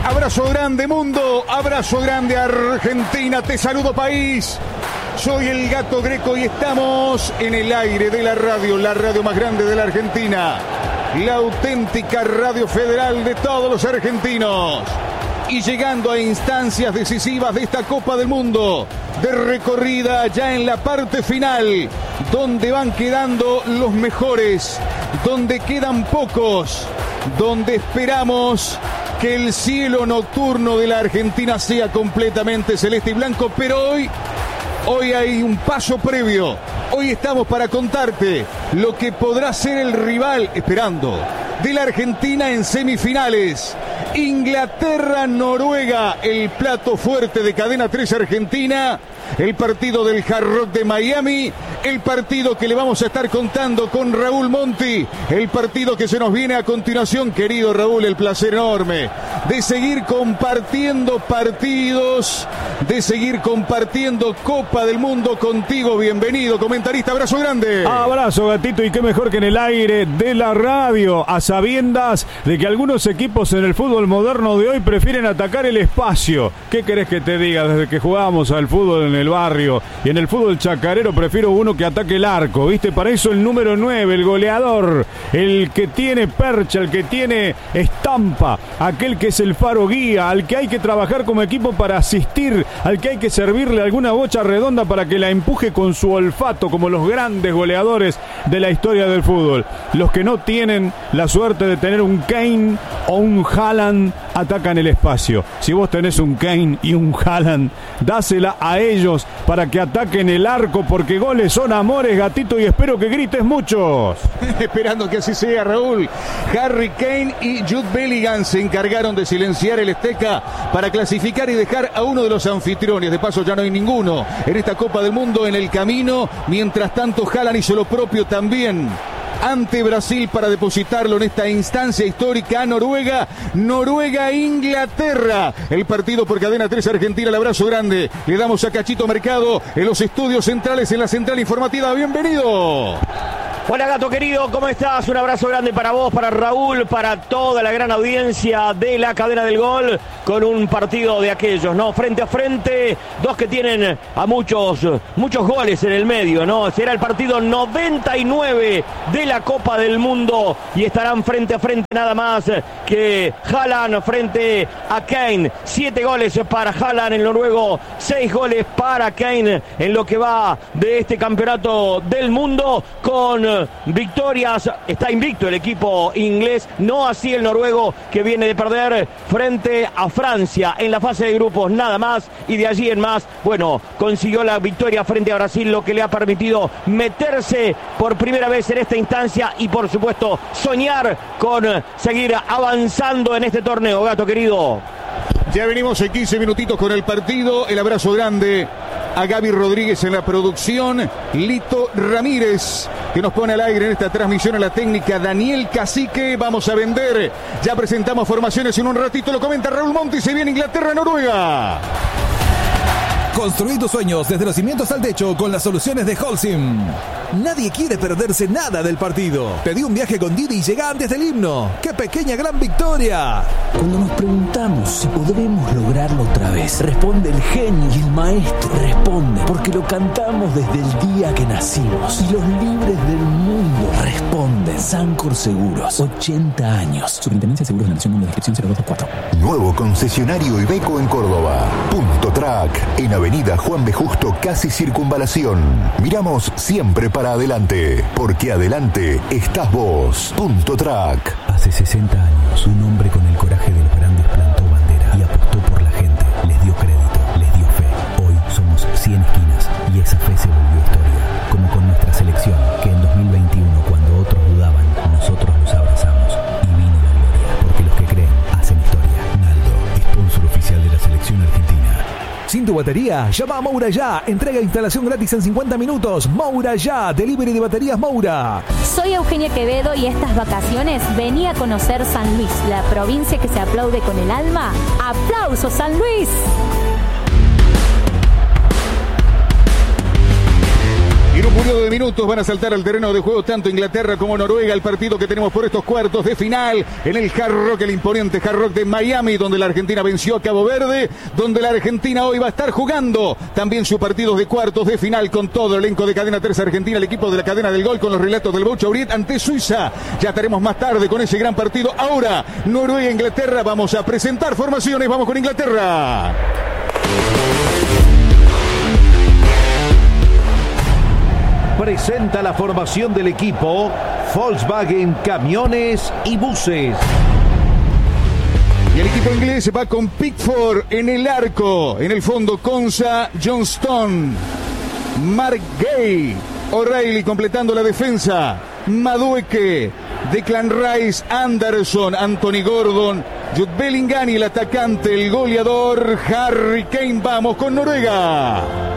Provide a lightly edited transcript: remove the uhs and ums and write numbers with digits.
Abrazo grande mundo, abrazo grande Argentina, te saludo país. Soy el Gato Greco y estamos en el aire de la radio más grande de la Argentina. La auténtica radio federal de todos los argentinos. Y llegando a instancias decisivas de esta Copa del Mundo, de recorrida ya en la parte final, donde van quedando los mejores, donde quedan pocos, donde esperamos que el cielo nocturno de la Argentina sea completamente celeste y blanco, pero hoy hay un paso previo. Hoy estamos para contarte lo que podrá ser el rival, esperando, de la Argentina en semifinales. Inglaterra-Noruega, el plato fuerte de Cadena 3 Argentina, el partido del Hard Rock de Miami, el partido que le vamos a estar contando con Raúl Monti, el partido que se nos viene a continuación. Querido Raúl, el placer enorme de seguir compartiendo partidos, de seguir compartiendo Copa del Mundo contigo. Bienvenido, comentarista, abrazo grande. Abrazo, gatito, y qué mejor que en el aire de la radio, a sabiendas de que algunos equipos en el fútbol moderno de hoy prefieren atacar el espacio. ¿Qué querés que te diga? Desde que jugábamos al fútbol en el barrio y en el fútbol chacarero, prefiero uno que ataque el arco, ¿viste? Para eso el número 9, el goleador, el que tiene percha, el que tiene estampa, aquel que es el faro guía, al que hay que trabajar como equipo para asistir, al que hay que servirle alguna bocha redonda para que la empuje con su olfato, como los grandes goleadores de la historia del fútbol. Los que no tienen la suerte de tener un Kane o un Haaland atacan el espacio. Si vos tenés un Kane y un Haaland, dásela a ellos para que ataquen el arco, porque goles son amores, gatito, y espero que grites muchos. Esperando que así sea, Raúl. Harry Kane y Jude Bellingham se encargaron de silenciar el Azteca para clasificar y dejar a uno de los anfitriones. De paso, ya no hay ninguno en esta Copa del Mundo en el camino. Mientras tanto, Haaland hizo lo propio también ante Brasil para depositarlo en esta instancia histórica a Noruega. Noruega-Inglaterra, el partido por Cadena 3 Argentina. El abrazo grande le damos a Cachito Mercado en los estudios centrales, en la central informativa. Bienvenido. Hola, Gato querido, ¿cómo estás? Un abrazo grande para vos, para Raúl, para toda la gran audiencia de la Cadena del Gol, con un partido de aquellos, ¿no? Frente a frente, dos que tienen a muchos goles en el medio, ¿no? Será el partido 99 de la Copa del Mundo y estarán frente a frente nada más que Haaland frente a Kane. 7 goles para Haaland, el noruego, 6 goles para Kane en lo que va de este campeonato del mundo, con victorias. Está invicto el equipo inglés, no así el noruego, que viene de perder frente a Francia en la fase de grupos, nada más, y de allí en más, bueno, consiguió la victoria frente a Brasil, lo que le ha permitido meterse por primera vez en esta instancia y por supuesto soñar con seguir avanzando en este torneo, Gato querido. Ya venimos en 15 minutitos con el partido. El abrazo grande a Gaby Rodríguez en la producción, Lito Ramírez que nos pone al aire en esta transmisión, a la técnica Daniel Cacique. Vamos a vender, ya presentamos formaciones en un ratito, lo comenta Raúl Monti. Se viene Inglaterra-Noruega. Construí tus sueños desde los cimientos al techo con las soluciones de Holcim. Nadie quiere perderse nada del partido. Pedí un viaje con Didi y llega antes del himno. ¡Qué pequeña gran victoria! Cuando nos preguntamos si podremos lograrlo otra vez, responde el genio y el maestro. Responde porque lo cantamos desde el día que nacimos. Y los libres del mundo responden. Sancor Seguros, 80 años. Superintendencia de Seguros de la Nación, número de inscripción 0224. Nuevo concesionario Iveco en Córdoba. Punto Track, en Avenida Juan B. Justo, casi Circunvalación. Miramos siempre para adelante, porque adelante estás vos. Punto Track. Hace 60 años, un hombre con el coraje de los grandes plantó bandera y apostó por la gente. Les dio crédito, les dio fe. Hoy somos 100 esquinas y esa fe se volvió historia. Como con nuestra selección, que en 2021, cuando otros dudaban, nosotros nos abrazamos y vino la gloria. Porque los que creen hacen historia. Naldo, sponsor oficial de la selección argentina. Sin tu batería, llama a Moura Ya. Entrega e instalación gratis en 50 minutos. Moura Ya, delivery de baterías Moura. Soy Eugenia Quevedo y estas vacaciones vení a conocer San Luis, la provincia que se aplaude con el alma. ¡Aplausos, San Luis! Y en un periodo de minutos van a saltar al terreno de juego tanto Inglaterra como Noruega, el partido que tenemos por estos cuartos de final en el Hard Rock, el imponente Hard Rock de Miami, donde la Argentina venció a Cabo Verde, donde la Argentina hoy va a estar jugando también sus partidos de cuartos de final con todo el elenco de Cadena 3 Argentina, el equipo de la Cadena del Gol con los relatos del Bocho Auriet ante Suiza. Ya estaremos más tarde con ese gran partido. Ahora, Noruega e Inglaterra, vamos a presentar formaciones, vamos con Inglaterra. Presenta la formación del equipo Volkswagen Camiones y Buses. Y el equipo inglés va con Pickford en el arco. En el fondo, Konsa, Johnston, Mark Gay, O'Reilly completando la defensa. Madueke, Declan Rice, Anderson, Anthony Gordon, Jude Bellingham y el atacante, el goleador Harry Kane. Vamos con Noruega.